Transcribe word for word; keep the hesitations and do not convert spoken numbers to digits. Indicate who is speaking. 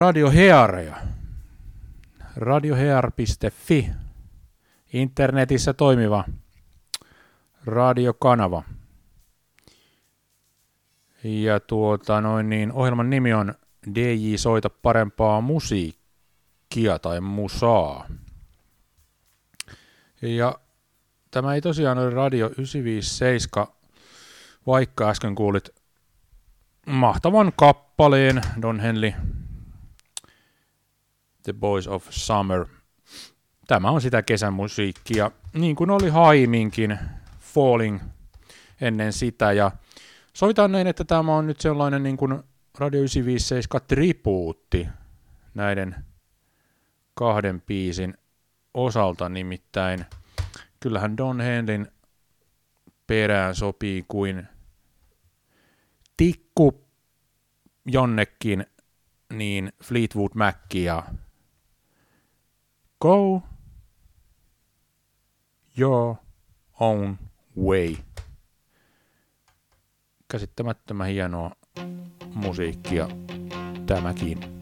Speaker 1: radioheareja. radiohear piste fi. Internetissä toimiva radiokanava. Ja tuota noin niin, ohjelman nimi on D J Soita parempaa musiikkia tai musaa. Ja tämä ei tosiaan ole Radio yhdeksänsataaviisikymmentäseitsemän, vaikka äsken kuulit mahtavan kappaleen Don Henley, The Boys of Summer. Tämä on sitä kesämusiikkia, niin kuin oli Haiminkin Falling ennen sitä. Ja soitan näin, että tämä on nyt sellainen niin kuin Radio yhdeksänsataaviisikymmentäseitsemän tribuutti näiden kahden biisin osalta, nimittäin kyllähän Don Henleyn perään sopii kuin tikku jonnekin niin Fleetwood Mac ja Go Your Own Way. Käsittämättömän hienoa musiikkia tämäkin.